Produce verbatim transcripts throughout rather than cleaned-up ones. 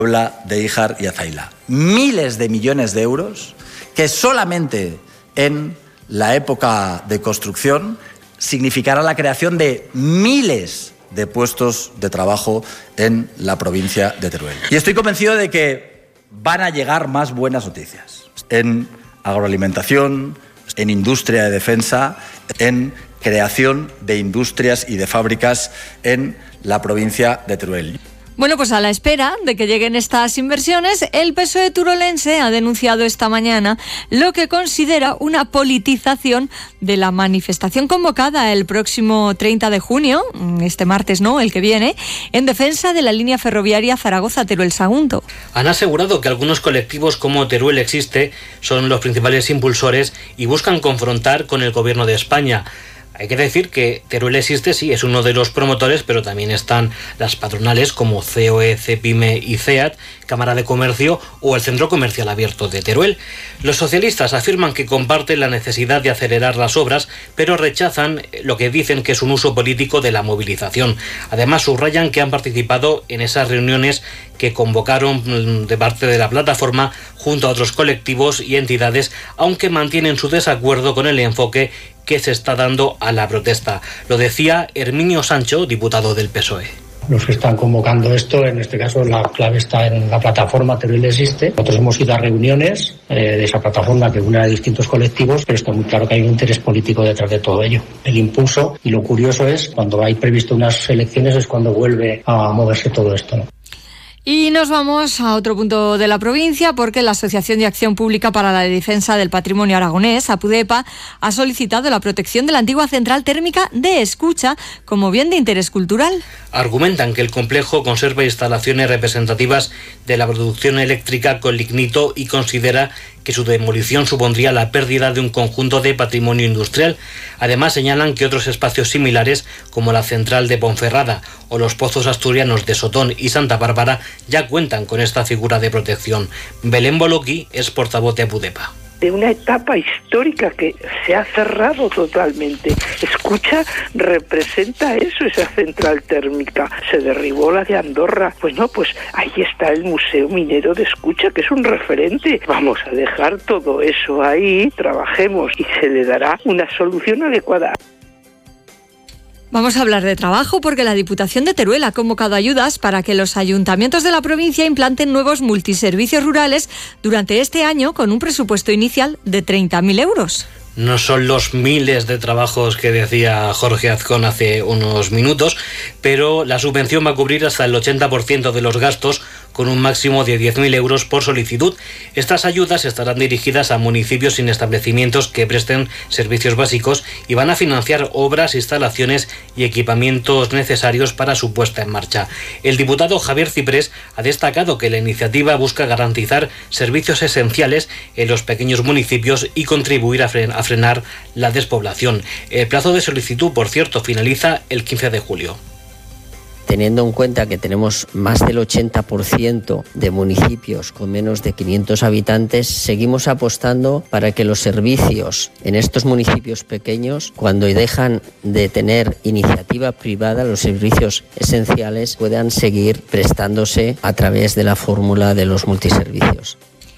de Híjar y Azaila. Miles de millones de euros que solamente en la época de construcción significará la creación de miles de puestos de trabajo en la provincia de Teruel. Y estoy convencido de que van a llegar más buenas noticias en agroalimentación, en industria de defensa, en creación de industrias y de fábricas en la provincia de Teruel. Bueno, pues a la espera de que lleguen estas inversiones, el P S O E turolense ha denunciado esta mañana lo que considera una politización de la manifestación convocada el próximo treinta de junio, este martes, ¿no?, el que viene, en defensa de la línea ferroviaria Zaragoza-Teruel-Sagunto. Han asegurado que algunos colectivos como Teruel Existe son los principales impulsores y buscan confrontar con el gobierno de España. Hay que decir que Teruel Existe sí es uno de los promotores, pero también están las patronales como C O E, Cepime y CEAT, Cámara de Comercio o el Centro Comercial Abierto de Teruel. Los socialistas afirman que comparten la necesidad de acelerar las obras, pero rechazan lo que dicen que es un uso político de la movilización. Además, subrayan que han participado en esas reuniones que convocaron de parte de la plataforma junto a otros colectivos y entidades, aunque mantienen su desacuerdo con el enfoque que se está dando a la protesta. Lo decía Herminio Sancho, diputado del P S O E. Los que están convocando esto, en este caso la clave está en la plataforma Teruel Existe. Nosotros hemos ido a reuniones eh, de esa plataforma que une a distintos colectivos, pero está muy claro que hay un interés político detrás de todo ello. El impulso, y lo curioso es, cuando hay previsto unas elecciones es cuando vuelve a moverse todo esto, ¿no? Y nos vamos a otro punto de la provincia porque la Asociación de Acción Pública para la Defensa del Patrimonio Aragonés, APUDEPA, ha solicitado la protección de la antigua central térmica de Escucha como bien de interés cultural. Argumentan que el complejo conserva instalaciones representativas de la producción eléctrica con lignito y considera que su demolición supondría la pérdida de un conjunto de patrimonio industrial. Además, señalan que otros espacios similares, como la central de Ponferrada o los pozos asturianos de Sotón y Santa Bárbara, ya cuentan con esta figura de protección. Belén Boloqui es portavoz de APUDEPA. De una etapa histórica que se ha cerrado totalmente. Escucha representa eso, esa central térmica. Se derribó la de Andorra. Pues no, pues ahí está el Museo Minero de Escucha, que es un referente. Vamos a dejar todo eso ahí, trabajemos y se le dará una solución adecuada. Vamos a hablar de trabajo porque la Diputación de Teruel ha convocado ayudas para que los ayuntamientos de la provincia implanten nuevos multiservicios rurales durante este año con un presupuesto inicial de treinta mil euros. No son los miles de trabajos que decía Jorge Azcón hace unos minutos, pero la subvención va a cubrir hasta el ochenta por ciento de los gastos con un máximo de diez mil euros por solicitud. Estas ayudas estarán dirigidas a municipios sin establecimientos que presten servicios básicos y van a financiar obras, instalaciones y equipamientos necesarios para su puesta en marcha. El diputado Javier Ciprés ha destacado que la iniciativa busca garantizar servicios esenciales en los pequeños municipios y contribuir a frenar a frenar la despoblación. El plazo de solicitud, por cierto, finaliza el quince de julio. Teniendo en cuenta que tenemos más del ochenta por ciento de municipios con menos de quinientos habitantes, seguimos apostando para que los servicios en estos municipios pequeños, cuando dejan de tener iniciativa privada, los servicios esenciales puedan seguir prestándose a través de la fórmula de los multiservicios.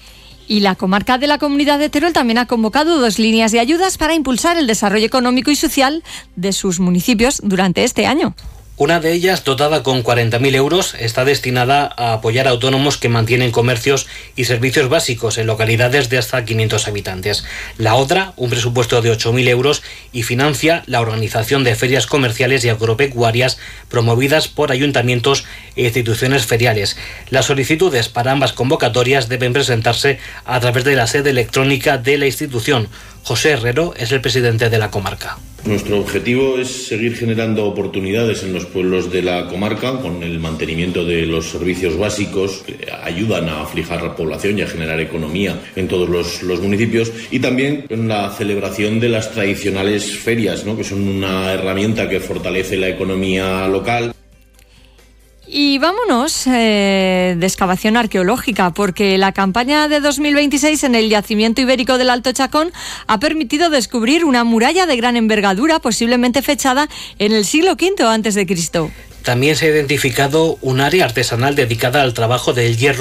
Y la comarca de la Comunidad de Teruel también ha convocado dos líneas de ayudas para impulsar el desarrollo económico y social de sus municipios durante este año. Una de ellas, dotada con cuarenta mil euros, está destinada a apoyar a autónomos que mantienen comercios y servicios básicos en localidades de hasta quinientos habitantes. La otra, un presupuesto de ocho mil euros, y financia la organización de ferias comerciales y agropecuarias promovidas por ayuntamientos e instituciones feriales. Las solicitudes para ambas convocatorias deben presentarse a través de la sede electrónica de la institución. José Herrero es el presidente de la comarca. Nuestro objetivo es seguir generando oportunidades en los pueblos de la comarca con el mantenimiento de los servicios básicos que ayudan a fijar la población y a generar economía en todos los, los municipios, y también con la celebración de las tradicionales ferias, ¿no?, que son una herramienta que fortalece la economía local. Y vámonos eh, de excavación arqueológica, porque la campaña de dos mil veintiséis en el yacimiento ibérico del Alto Chacón ha permitido descubrir una muralla de gran envergadura, posiblemente fechada en el siglo quinto antes de Cristo. También se ha identificado un área artesanal dedicada al trabajo del hierro